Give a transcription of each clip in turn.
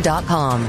BloombergTV.com.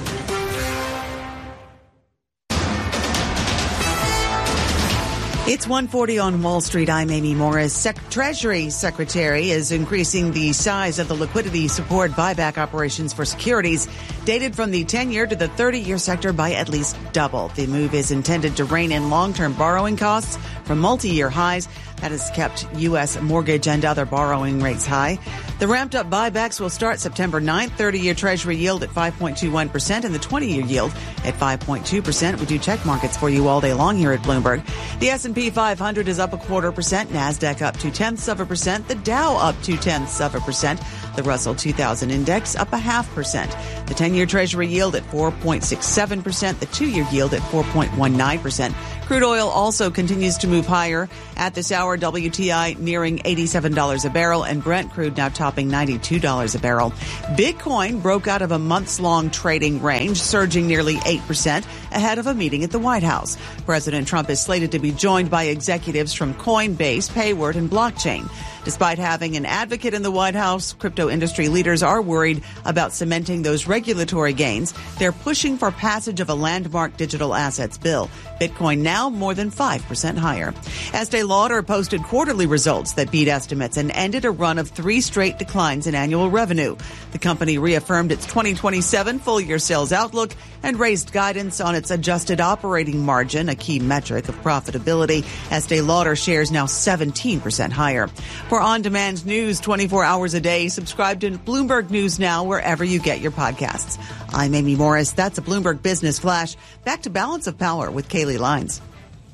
It's 1:40 on Wall Street. I'm Amy Morris. Treasury Secretary is increasing the size of the liquidity support buyback operations for securities dated from the 10-year to the 30-year sector by at least double. The move is intended to rein in long-term borrowing costs from multi-year highs. That has kept U.S. mortgage and other borrowing rates high. The ramped-up buybacks will start September 9th. 30-year Treasury yield at 5.21% and the 20-year yield at 5.2%. We do check markets for you all day long here at Bloomberg. The S&P 500 is up 0.25%. NASDAQ up 0.2%. The Dow up 0.2%. The Russell 2000 index up 0.5%. The 10-year Treasury yield at 4.67%. The 2-year yield at 4.19%. Crude oil also continues to move higher. At this hour, WTI nearing $87 a barrel and Brent crude now topping $92 a barrel. Bitcoin broke out of a months-long trading range, surging nearly 8% ahead of a meeting at the White House. President Trump is slated to be joined by executives from Coinbase, Payward, and Blockchain. Despite having an advocate in the White House, crypto industry leaders are worried about cementing those regulatory gains. They're pushing for passage of a landmark digital assets bill. Bitcoin now more than 5% higher. Estee Lauder posted quarterly results that beat estimates and ended a run of 3 straight declines in annual revenue. The company reaffirmed its 2027 full-year sales outlook and raised guidance on its adjusted operating margin, a key metric of profitability. Estee Lauder shares now 17% higher. For on-demand news 24 hours a day, subscribe to Bloomberg News Now wherever you get your podcasts. I'm Amy Morris. That's a Bloomberg Business Flash. Back to Balance of Power with Kaylee Lines.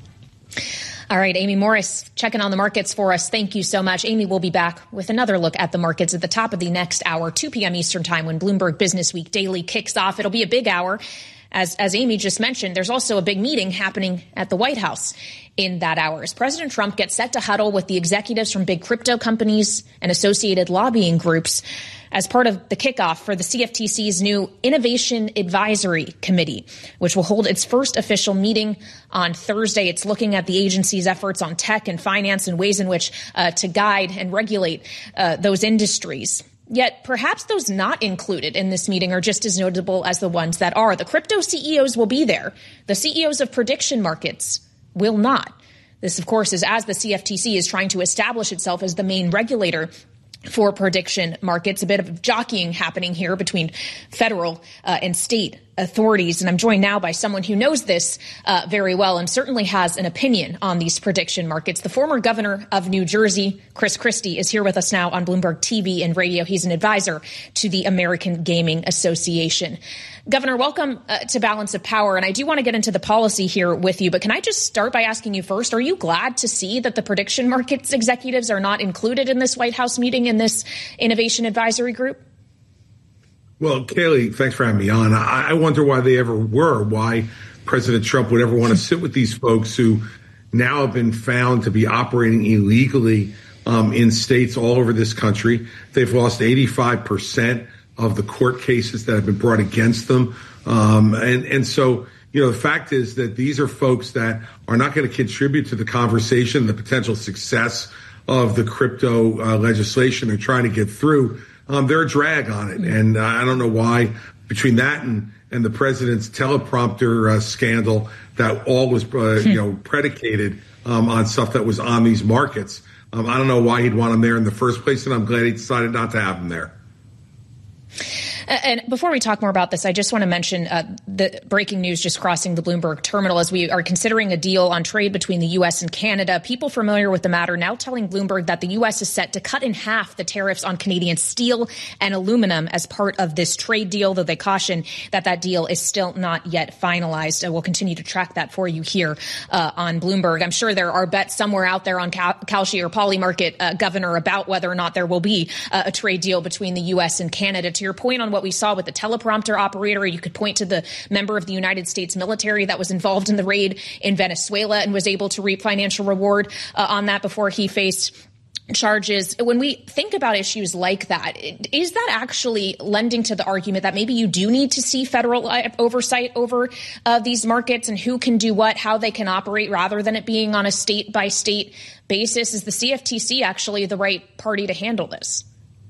All right, Amy Morris checking on the markets for us. Thank you so much. Amy will be back with another look at the markets at the top of the next hour, 2 p.m. Eastern time, when Bloomberg Business Week Daily kicks off. It'll be a big hour. As Amy just mentioned, there's also a big meeting happening at the White House in that hour. As President Trump gets set to huddle with the executives from big crypto companies and associated lobbying groups as part of the kickoff for the CFTC's new Innovation Advisory Committee, which will hold its first official meeting on Thursday. It's looking at the agency's efforts on tech and finance and ways in which to guide and regulate those industries. Yet perhaps those not included in this meeting are just as notable as the ones that are. The crypto CEOs will be there. The CEOs of prediction markets will not. This, of course, is as the CFTC is trying to establish itself as the main regulator for prediction markets. A bit of jockeying happening here between federal and state authorities. And I'm joined now by someone who knows this very well and certainly has an opinion on these prediction markets. The former governor of New Jersey, Chris Christie, is here with us now on Bloomberg TV and radio. He's an advisor to the American Gaming Association. Governor, welcome to Balance of Power. And I do want to get into the policy here with you, but can I just start by asking you first, are you glad to see that the prediction markets executives are not included in this White House meeting in this Innovation Advisory Group? Well, Kaylee, thanks for having me on. I wonder why they ever were, why President Trump would ever want to sit with these folks who now have been found to be operating illegally in states all over this country. They've lost 85% of the court cases that have been brought against them. And so, you know, the fact is that these are folks that are not going to contribute to the conversation, the potential success of the crypto legislation they're trying to get through. They're a drag on it. And I don't know why, between that and the president's teleprompter scandal, that all was, predicated on stuff that was on these markets. I don't know why he'd want them there in the first place, and I'm glad he decided not to have them there. And before we talk more about this, I just want to mention the breaking news just crossing the Bloomberg terminal as we are considering a deal on trade between the U.S. and Canada. People familiar with the matter now telling Bloomberg that the U.S. is set to cut in half the tariffs on Canadian steel and aluminum as part of this trade deal, though they caution that that deal is still not yet finalized. We'll continue to track that for you here on Bloomberg. I'm sure there are bets somewhere out there on Kalshi or Polymarket, Governor, about whether or not there will be a trade deal between the U.S. and Canada. To your point on what we saw with the teleprompter operator, you could point to the member of the United States military that was involved in the raid in Venezuela and was able to reap financial reward on that before he faced charges. When we think about issues like that, is that actually lending to the argument that maybe you do need to see federal oversight over these markets and who can do what, how they can operate, rather than it being on a state-by-state basis? Is the CFTC actually the right party to handle this?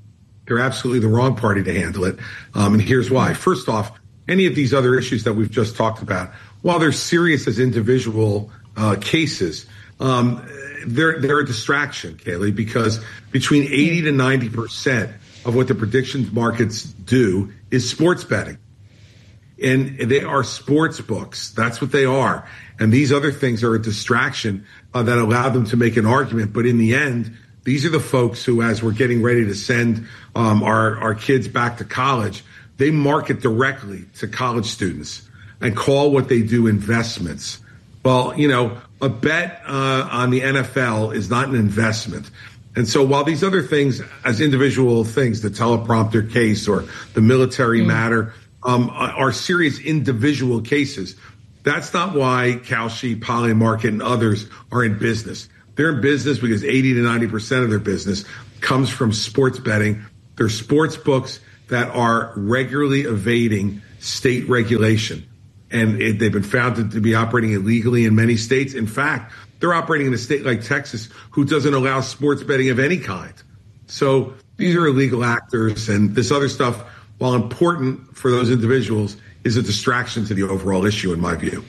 They're absolutely the wrong party to handle it. And here's why. First off, any of these other issues that we've just talked about, while they're serious as individual cases, they're a distraction, Kayleigh, because between 80 to 90% of what the predictions markets do is sports betting. And they are sports books. That's what they are. And these other things are a distraction that allow them to make an argument. But in the end, these are the folks who, as we're getting ready to send our kids back to college, they market directly to college students and call what they do investments. Well, a bet on the NFL is not an investment. And so while these other things, as individual things, the teleprompter case or the military matter, are serious individual cases, that's not why Kalshi, Polymarket, and others are in business. They're in business because 80 to 90% of their business comes from sports betting. They're sports books that are regularly evading state regulation. And they've been found to be operating illegally in many states. In fact, they're operating in a state like Texas, who doesn't allow sports betting of any kind. So these are illegal actors, and this other stuff, while important for those individuals, is a distraction to the overall issue, in my view.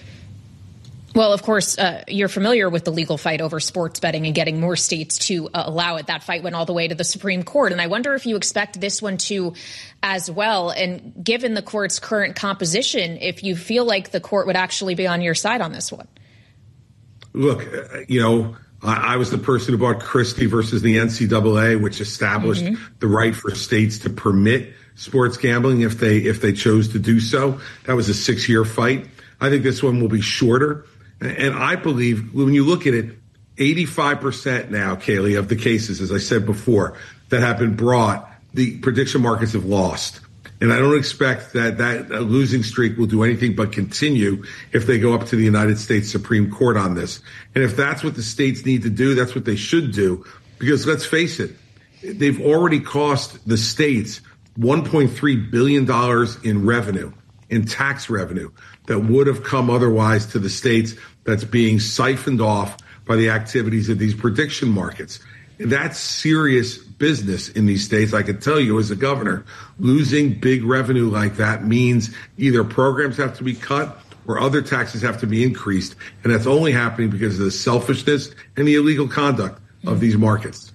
Well, of course, you're familiar with the legal fight over sports betting and getting more states to allow it. That fight went all the way to the Supreme Court. And I wonder if you expect this one to as well. And given the court's current composition, if you feel like the court would actually be on your side on this one. Look, I was the person who brought Christie versus the NCAA, which established the right for states to permit sports gambling if they chose to do so. That was a 6-year fight. I think this one will be shorter. And I believe when you look at it, 85% now, Kayleigh, of the cases, as I said before, that have been brought, the prediction markets have lost. And I don't expect that losing streak will do anything but continue if they go up to the United States Supreme Court on this. And if that's what the states need to do, that's what they should do. Because let's face it, they've already cost the states $1.3 billion in revenue, in tax revenue, that would have come otherwise to the states, that's being siphoned off by the activities of these prediction markets. That's serious business in these states. I can tell you as a governor, losing big revenue like that means either programs have to be cut or other taxes have to be increased. And that's only happening because of the selfishness and the illegal conduct of these markets.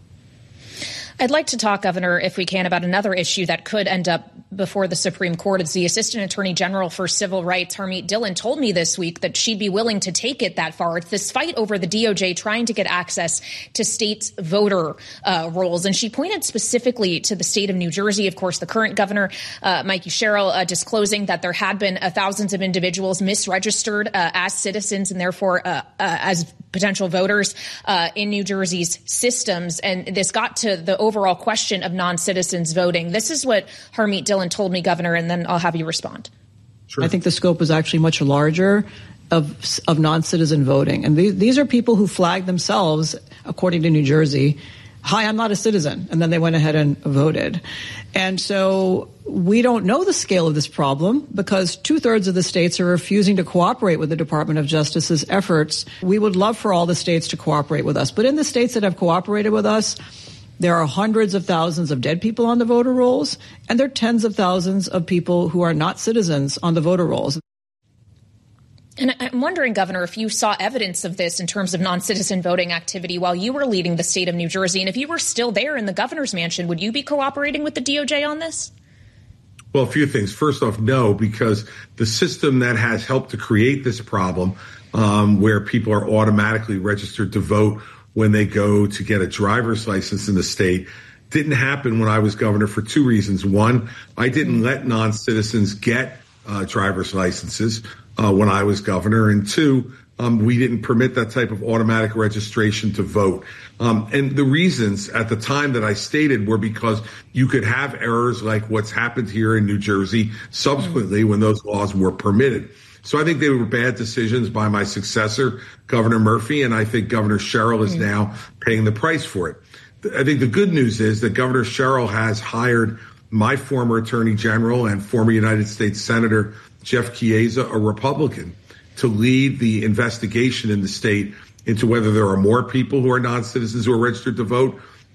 I'd like to talk, Governor, if we can, about another issue that could end up before the Supreme Court. It's the Assistant Attorney General for Civil Rights, Harmeet Dillon, told me this week that she'd be willing to take it that far. It's this fight over the DOJ trying to get access to states' voter rolls. And she pointed specifically to the state of New Jersey. Of course, the current governor, Mikey Sherrill, disclosing that there had been thousands of individuals misregistered as citizens and therefore as potential voters in New Jersey's systems. And this got to the overall question of non-citizens voting. This is what Harmeet Dillon told me, Governor, and then I'll have you respond. Sure. I think the scope is actually much larger of non-citizen voting. And these are people who flagged themselves, according to New Jersey, hi, I'm not a citizen. And then they went ahead and voted. And so we don't know the scale of this problem because 2/3 of the states are refusing to cooperate with the Department of Justice's efforts. We would love for all the states to cooperate with us. But in the states that have cooperated with us, there are hundreds of thousands of dead people on the voter rolls, and there are tens of thousands of people who are not citizens on the voter rolls. And I'm wondering, Governor, if you saw evidence of this in terms of non-citizen voting activity while you were leading the state of New Jersey, and if you were still there in the governor's mansion, would you be cooperating with the DOJ on this? Well, a few things. First off, no, because the system that has helped to create this problem, where people are automatically registered to vote when they go to get a driver's license in the state, didn't happen when I was governor for two reasons. One, I didn't let non-citizens get driver's licenses when I was governor. And two, we didn't permit that type of automatic registration to vote. And the reasons at the time that I stated were because you could have errors like what's happened here in New Jersey subsequently when those laws were permitted. So I think they were bad decisions by my successor, Governor Murphy, and I think Governor Sherrill is now paying the price for it. I think the good news is that Governor Sherrill has hired my former Attorney General and former United States Senator Jeff Chiesa, a Republican, to lead the investigation in the state into whether there are more people who are non-citizens who are registered to vote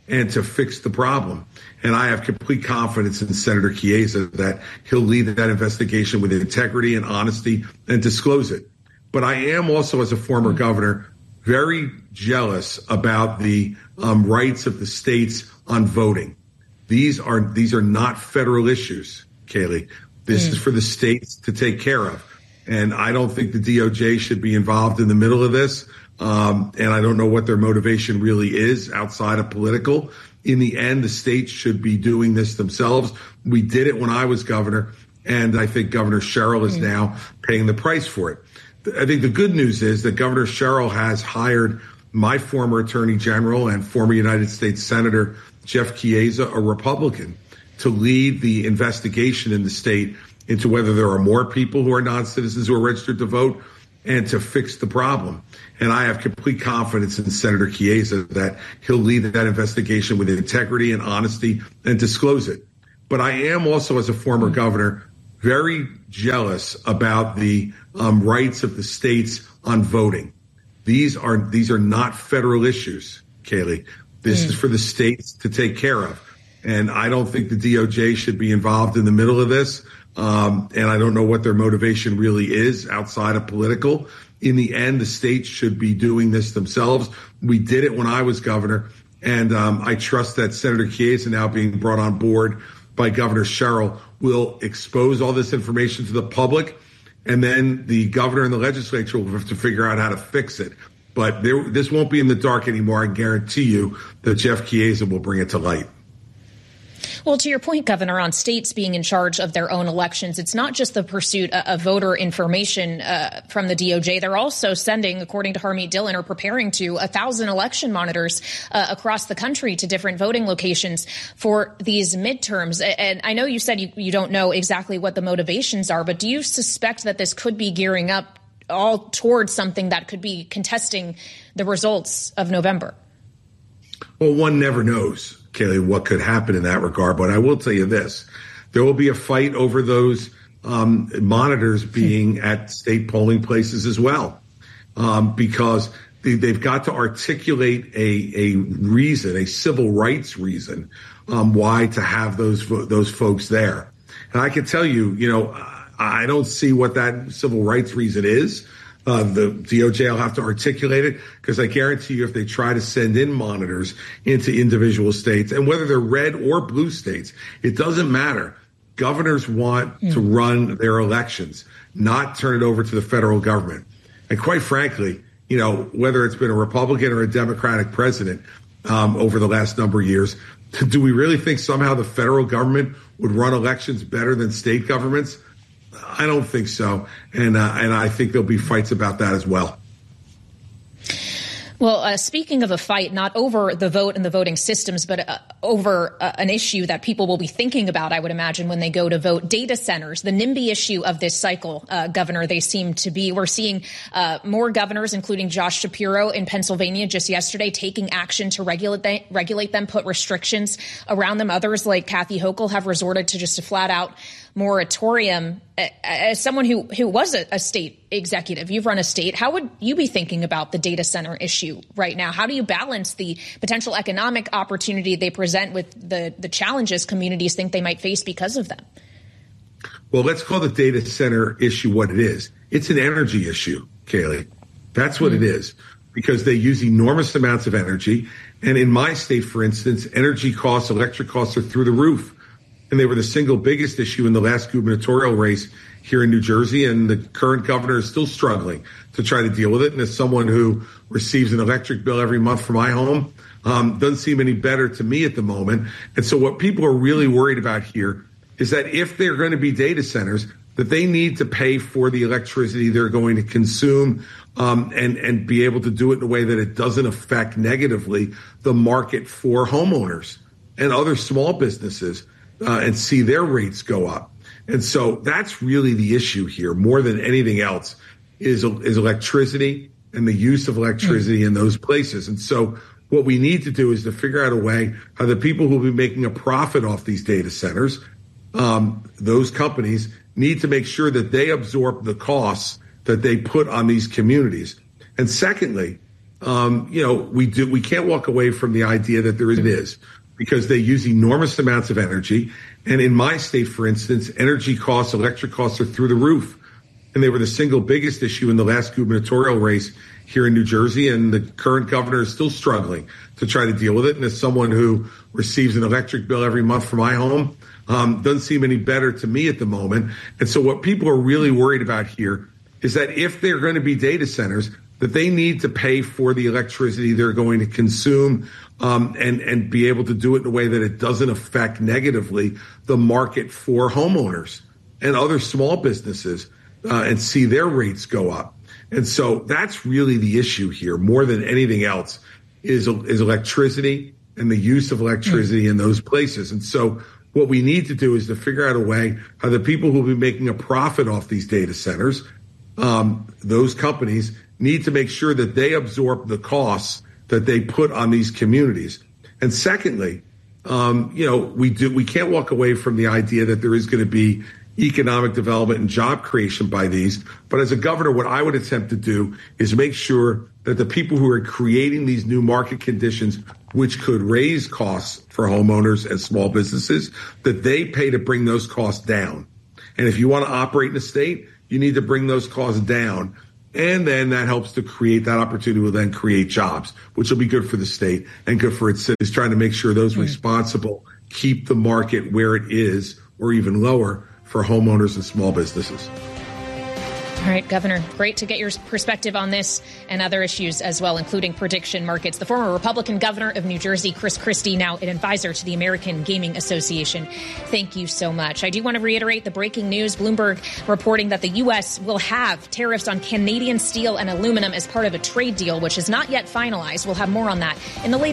and to fix the problem. And I have complete confidence in Senator Chiesa that he'll lead that investigation with integrity and honesty and disclose it. But I am also, as a former governor, very jealous about the rights of the states on voting. These are not federal issues, Kayleigh. This is for the states to take care of. And I don't think the DOJ should be involved in the middle of this. And I don't know what their motivation really is outside of political. In the end, the states should be doing this themselves. We did it when I was governor, and I think Governor Sherrill is now paying the price for it. I think the good news is that Governor Sherrill has hired my former Attorney General and former United States Senator Jeff Chiesa, a Republican, to lead the investigation in the state into whether there are more people who are non-citizens who are registered to vote and to fix the problem. And I have complete confidence in Senator Chiesa that he'll lead that investigation with integrity and honesty and disclose it. But I am also, as a former governor, very jealous about the rights of the states on voting. These are not federal issues, Kayleigh. This is for the states to take care of. And I don't think the DOJ should be involved in the middle of this. And I don't know what their motivation really is outside of political. In the end, the states should be doing this themselves. We did it when I was governor. And I trust that Senator Chiesa, now being brought on board by Governor Sherrill, will expose all this information to the public. And then the governor and the legislature will have to figure out how to fix it. But this won't be in the dark anymore. I guarantee you that Jeff Chiesa will bring it to light. Well, to your point, Governor, on states being in charge of their own elections, it's not just the pursuit of voter information from the DOJ. They're also sending, according to Harmeet Dillon, or preparing to 1,000 election monitors across the country to different voting locations for these midterms. And I know you said you don't know exactly what the motivations are, but do you suspect that this could be gearing up all towards something that could be contesting the results of November? Well, one never knows, Kayleigh, what could happen in that regard. But I will tell you this. There will be a fight over those monitors being at state polling places as well, because they've got to articulate a reason, a civil rights reason, why to have those folks there. And I can tell you, I don't see what that civil rights reason is. The DOJ will have to articulate it, because I guarantee you if they try to send in monitors into individual states, and whether they're red or blue states, it doesn't matter. Governors want to run their elections, not turn it over to the federal government. And quite frankly, whether it's been a Republican or a Democratic president over the last number of years, do we really think somehow the federal government would run elections better than state governments? I don't think so. And I think there'll be fights about that as well. Well, speaking of a fight, not over the vote and the voting systems, but over an issue that people will be thinking about, I would imagine, when they go to vote, data centers, the NIMBY issue of this cycle, Governor, they seem to be. We're seeing more governors, including Josh Shapiro in Pennsylvania just yesterday, taking action to regulate them, put restrictions around them. Others, like Kathy Hochul, have resorted to just a flat-out moratorium. As someone who was a state executive, you've run a state, how would you be thinking about the data center issue right now? How do you balance the potential economic opportunity they present with the challenges communities think they might face because of them? Well, let's call the data center issue what it is. It's an energy issue, Kayleigh. That's what it is, because they use enormous amounts of energy. And in my state, for instance, energy costs, electric costs are through the roof. And they were the single biggest issue in the last gubernatorial race here in New Jersey. And the current governor is still struggling to try to deal with it. And as someone who receives an electric bill every month for my home, doesn't seem any better to me at the moment. And so what people are really worried about here is that if they're going to be data centers, that they need to pay for the electricity they're going to consume, and be able to do it in a way that it doesn't affect negatively the market for homeowners and other small businesses. And see their rates go up. And so that's really the issue here, more than anything else, is electricity and the use of electricity in those places. And so what we need to do is to figure out a way how the people who will be making a profit off these data centers, those companies, need to make sure that they absorb the costs that they put on these communities. And secondly, we can't walk away from the idea that there is, because they use enormous amounts of energy. And in my state, for instance, energy costs, electric costs are through the roof. And they were the single biggest issue in the last gubernatorial race here in New Jersey. And the current governor is still struggling to try to deal with it. And as someone who receives an electric bill every month for my home, doesn't seem any better to me at the moment. And so what people are really worried about here is that if they're going to be data centers, that they need to pay for the electricity they're going to consume, and be able to do it in a way that it doesn't affect negatively the market for homeowners and other small businesses, and see their rates go up. And so that's really the issue here, more than anything else, is electricity and the use of electricity in those places. And so what we need to do is to figure out a way how the people who will be making a profit off these data centers, those companies, need to make sure that they absorb the costs that they put on these communities. And secondly, we can't walk away from the idea that there is going to be economic development and job creation by these. But as a governor, what I would attempt to do is make sure that the people who are creating these new market conditions, which could raise costs for homeowners and small businesses, that they pay to bring those costs down. And if you want to operate in a state, you need to bring those costs down. And then that helps to create that opportunity, will then create jobs, which will be good for the state and good for its citizens, trying to make sure those responsible keep the market where it is or even lower for homeowners and small businesses. All right, Governor, great to get your perspective on this and other issues as well, including prediction markets. The former Republican governor of New Jersey, Chris Christie, now an advisor to the American Gaming Association. Thank you so much. I do want to reiterate the breaking news. Bloomberg reporting that the U.S. will have tariffs on Canadian steel and aluminum as part of a trade deal, which is not yet finalized. We'll have more on that in the latest.